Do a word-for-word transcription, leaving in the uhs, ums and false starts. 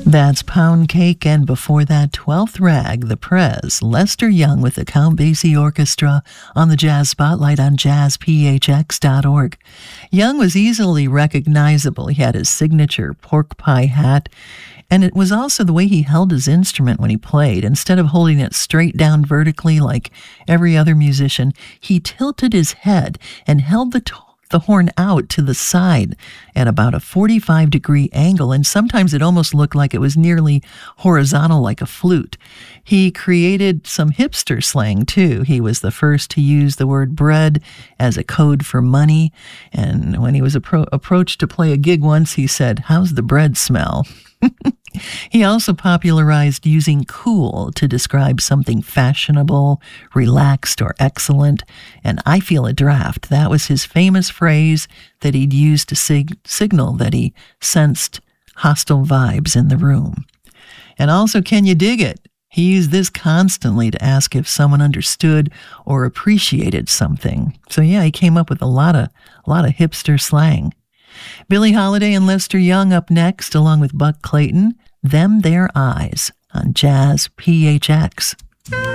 That's Pound Cake, and before that, twelfth Rag, The Prez, Lester Young with the Count Basie Orchestra on the Jazz Spotlight on jazz p h x dot org. Young was easily recognizable. He had his signature pork pie hat, and it was also the way he held his instrument when he played. Instead of holding it straight down vertically like every other musician, he tilted his head and held the t- the horn out to the side at about a forty-five degree angle, and sometimes it almost looked like it was nearly horizontal like a flute. He created some hipster slang too. He was the first to use the word bread as a code for money, and when he was appro- approached to play a gig once, he said, "How's the bread smell?" He also popularized using cool to describe something fashionable, relaxed, or excellent. And "I feel a draft." That was his famous phrase that he'd use to sig- signal that he sensed hostile vibes in the room. And also, "Can you dig it?" He used this constantly to ask if someone understood or appreciated something. So yeah, he came up with a lot of, a lot of hipster slang. Billie Holiday and Lester Young up next, along with Buck Clayton, "Them Their Eyes" on Jazz P H X.